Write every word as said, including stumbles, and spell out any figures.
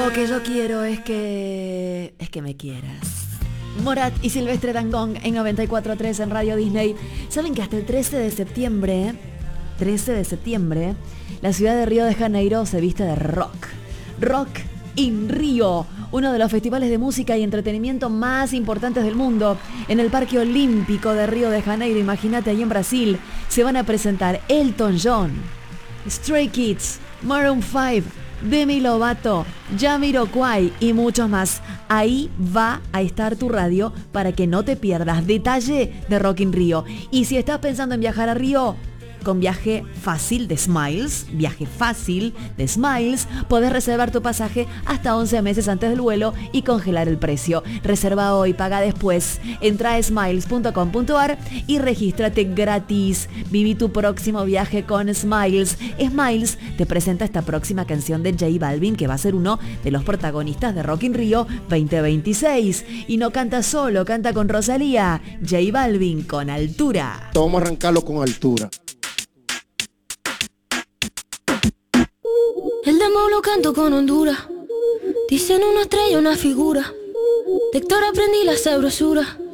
Lo que yo quiero es que... es que me quieras. Morat y Silvestre Dangond en noventa y cuatro punto tres en Radio Disney. ¿Saben que hasta el trece de septiembre, trece de septiembre, la ciudad de Río de Janeiro se viste de rock? Rock in Rio, uno de los festivales de música y entretenimiento más importantes del mundo. En el Parque Olímpico de Río de Janeiro, imagínate, ahí en Brasil, se van a presentar Elton John, Stray Kids, Maroon cinco, Demi Lovato, Jamiroquai y muchos más. Ahí va a estar tu radio para que no te pierdas detalle de Rock in Rio. Y si estás pensando en viajar a Río, con viaje fácil de Smiles, viaje fácil de Smiles, podés reservar tu pasaje hasta once meses antes del vuelo y congelar el precio. Reserva hoy, paga después. Entra a smiles punto com punto ar y regístrate gratis. Viví tu próximo viaje con Smiles. Smiles te presenta esta próxima canción de J Balvin, que va a ser uno de los protagonistas de Rock in Rio veinte veintiséis. Y no canta solo, canta con Rosalía. J Balvin con Altura. Vamos a arrancarlo con altura. El demo lo canto con Honduras. Dicen una estrella, una figura. De Héctor aprendí la sabrosura.